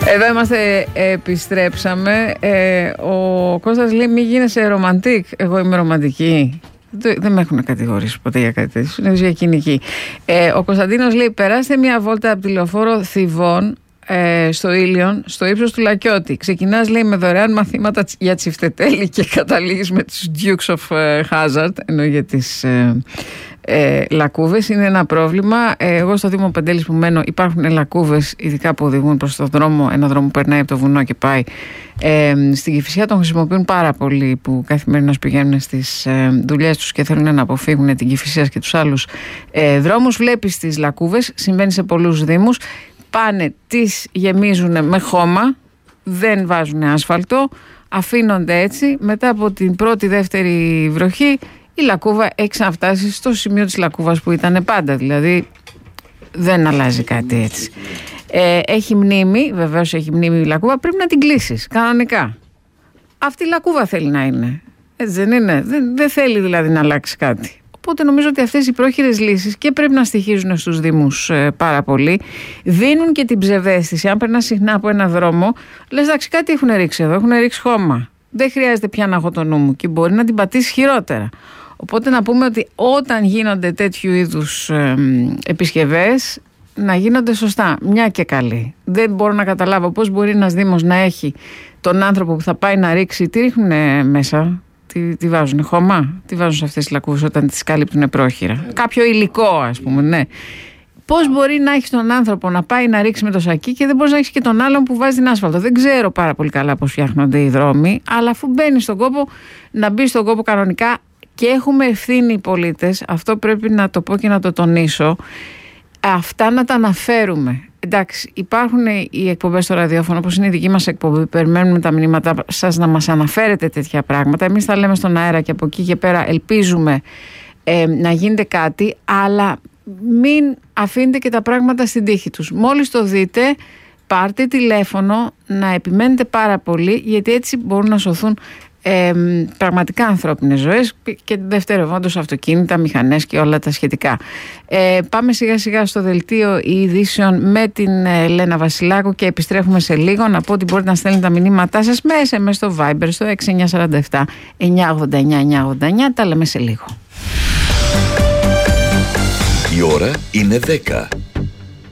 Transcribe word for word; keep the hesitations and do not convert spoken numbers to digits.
Εδώ είμαστε, επιστρέψαμε. ε, Ο Κώστας λέει μη γίνεσαι ρομαντικ. Εγώ είμαι ρομαντική. Δεν με έχουν κατηγορήσει ποτέ για κάτι τέτοιο. Είναι διακοινική. ε, Ο Κωνσταντίνος λέει περάστε μια βόλτα από τη λεωφόρο Θηβών ε, στο Ήλιον, στο ύψος του Λακιώτη. Ξεκινάς λέει με δωρεάν μαθήματα για τσιφτετέλη και καταλήγεις με τους Dukes of Hazzard, ενώ για τις ε, ε, λακκούβες. Είναι ένα πρόβλημα. ε, Εγώ στο Δήμο Πεντέλης που μένω υπάρχουν λακκούβες, ειδικά που οδηγούν προς τον δρόμο, ένα δρόμο που περνάει από το βουνό και πάει. Ε, στην Κηφισιά τον χρησιμοποιούν πάρα πολύ που καθημερινά πηγαίνουν στις ε, δουλειές τους και θέλουν να αποφύγουν την Κηφισιά και τους άλλους ε, δρόμους. Βλέπεις τις λακκούβες, συμβαίνει σε πολλούς δήμους. Πάνε, τις γεμίζουν με χώμα, δεν βάζουν άσφαλτο, αφήνονται έτσι. Μετά από την πρώτη δεύτερη βροχή η λακκούβα έχει ξαναφτάσει στο σημείο της λακκούβας που ήταν πάντα, δηλαδή δεν αλλάζει κάτι έτσι. Ε, έχει μνήμη, βεβαίως έχει μνήμη η λακκούβα, πρέπει να την κλείσεις κανονικά. Αυτή η λακκούβα θέλει να είναι, έτσι δεν είναι? Δεν, δεν θέλει δηλαδή να αλλάξει κάτι. Οπότε νομίζω ότι αυτές οι πρόχειρες λύσεις και πρέπει να στοιχίζουν στους Δήμους ε, πάρα πολύ. Δίνουν και την ψευδαίσθηση. Αν περνάς συχνά από ένα δρόμο, λες εντάξει, κάτι έχουν ρίξει εδώ, έχουν ρίξει χώμα. Δεν χρειάζεται πια να έχω το νου μου και μπορεί να την πατήσει χειρότερα. Οπότε να πούμε ότι όταν γίνονται τέτοιου είδους ε, επισκευές, να γίνονται σωστά, μια και καλή. Δεν μπορώ να καταλάβω πώς μπορεί ένας Δήμος να έχει τον άνθρωπο που θα πάει να ρίξει. Τι ρίχνουν μέσα? Τι, τι βάζουν, χώμα? Τι βάζουν σε αυτές τις λακκούβες όταν τις κάλυπτουν πρόχειρα? Κάποιο υλικό, ας πούμε, ναι. Πώς μπορεί να έχεις τον άνθρωπο να πάει να ρίξει με το σακί και δεν μπορείς να έχεις και τον άλλον που βάζει την άσφαλτο? Δεν ξέρω πάρα πολύ καλά πώς φτιάχνονται οι δρόμοι, αλλά αφού μπαίνει στον κόπο, να μπει στον κόπο κανονικά. Και έχουμε ευθύνη οι πολίτες, αυτό πρέπει να το πω και να το τονίσω, αυτά να τα αναφέρουμε. Εντάξει, υπάρχουν οι εκπομπές στο ραδιόφωνο, όπως είναι η δική μας εκπομπή, περιμένουμε τα μηνύματά σας να μας αναφέρετε τέτοια πράγματα. Εμείς τα λέμε στον αέρα και από εκεί και πέρα ελπίζουμε ε, να γίνεται κάτι, αλλά μην αφήνετε και τα πράγματα στην τύχη τους. Μόλις το δείτε, πάρτε τηλέφωνο, να επιμένετε πάρα πολύ, γιατί έτσι μπορούν να σωθούν Ε, πραγματικά ανθρώπινες ζωές και δευτερευόντως αυτοκίνητα, μηχανές και όλα τα σχετικά. Ε, πάμε σιγά σιγά στο δελτίο ειδήσεων με την ε, Λένα Βασιλάκου και επιστρέφουμε σε λίγο. Να πω ότι μπορείτε να στέλνετε τα μηνύματά σας με ες εμ ες στο Viber στο έξι εννιά τέσσερα επτά εννιά ογδόντα εννιά εννιά ογδόντα εννιά. Τα λέμε σε λίγο. Η ώρα είναι δέκα.